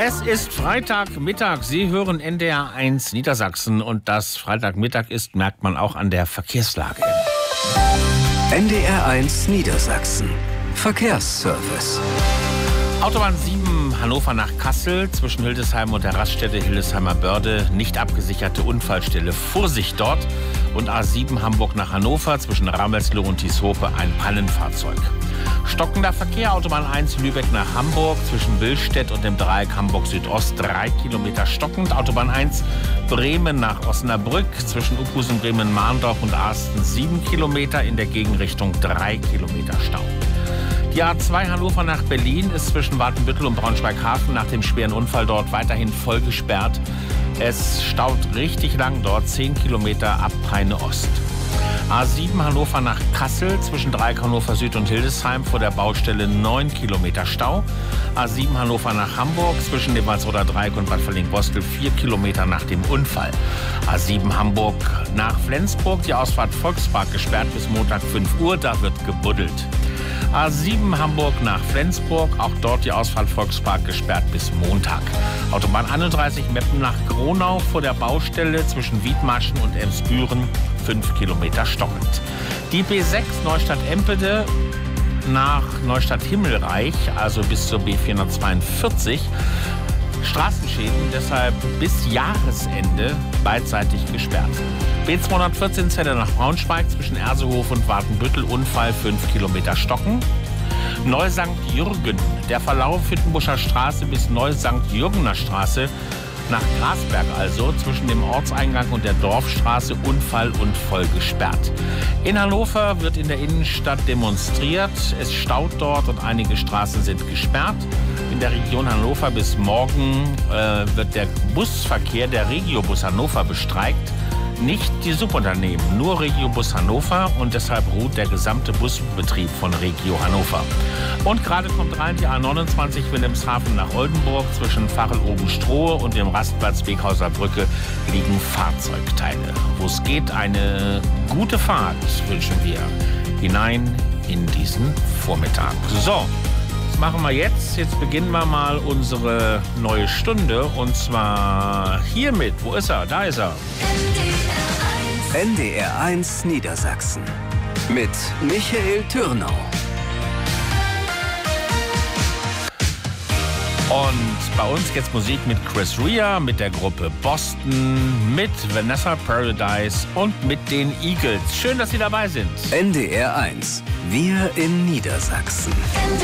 Es ist Freitagmittag. Sie hören NDR 1 Niedersachsen. Und dass Freitagmittag ist, merkt man auch an der Verkehrslage. NDR 1 Niedersachsen. Verkehrsservice. Autobahn 7 Hannover nach Kassel zwischen Hildesheim und der Raststätte Hildesheimer Börde. Nicht abgesicherte Unfallstelle. Vorsicht dort. Und A7 Hamburg nach Hannover zwischen Ramelsloh und Tieshope ein Pannenfahrzeug. Stockender Verkehr, Autobahn 1 Lübeck nach Hamburg zwischen Willstedt und dem Dreieck Hamburg Südost 3 Kilometer stockend. Autobahn 1 Bremen nach Osnabrück zwischen Uphusen, Bremen, Mahndorf und Arsten 7 Kilometer, in der Gegenrichtung 3 Kilometer Stau. Die A2 Hannover nach Berlin ist zwischen Watenbüttel und Braunschweig-Hafen nach dem schweren Unfall dort weiterhin voll gesperrt. Es staut richtig lang dort, 10 Kilometer ab Peine Ost. A7 Hannover nach Kassel zwischen Dreieck Hannover Süd und Hildesheim vor der Baustelle 9 Kilometer Stau. A7 Hannover nach Hamburg zwischen dem Walsroder Dreieck und Bad Verlingen-Bostel 4 Kilometer nach dem Unfall. A7 Hamburg nach Flensburg, die Ausfahrt Volkspark gesperrt bis Montag 5 Uhr, da wird gebuddelt. A7 Hamburg nach Flensburg, auch dort die Ausfahrt Volkspark gesperrt bis Montag. Autobahn 31 Meppen nach Gronau vor der Baustelle zwischen Wiedmaschen und Emsbüren 5 Kilometer stockend. Die B6 Neustadt-Empede nach Neustadt-Himmelreich, also bis zur B442. Straßenschäden deshalb bis Jahresende beidseitig gesperrt. B214 Celle nach Braunschweig zwischen Ersehof und Watenbüttel, Unfall 5 Kilometer stocken. Neu-St. Jürgen, der Verlauf Hüttenbuscher Straße bis Neu-St. Jürgener Straße nach Grasberg, also zwischen dem Ortseingang und der Dorfstraße, Unfall und voll gesperrt. In Hannover wird in der Innenstadt demonstriert. Es staut dort und einige Straßen sind gesperrt. In der Region Hannover bis morgen wird der Busverkehr der Regiobus Hannover bestreikt. Nicht die Subunternehmen, nur Regiobus Hannover, und deshalb ruht der gesamte Busbetrieb von Regio Hannover. Und gerade kommt rein die A29 Wilhelmshaven nach Oldenburg. Zwischen Varel-Oben-Strohe und dem Rastplatz Bekhauser Brücke liegen Fahrzeugteile. Wo es geht, eine gute Fahrt wünschen wir hinein in diesen Vormittag. So, was machen wir jetzt? Jetzt beginnen wir mal unsere neue Stunde, und zwar hiermit. Wo ist er? Da ist er. NDR 1 Niedersachsen mit Michael Türnau. Und bei uns jetzt Musik mit Chris Rea, mit der Gruppe Boston, mit Vanessa Paradise und mit den Eagles. Schön, dass Sie dabei sind. NDR 1, wir in Niedersachsen.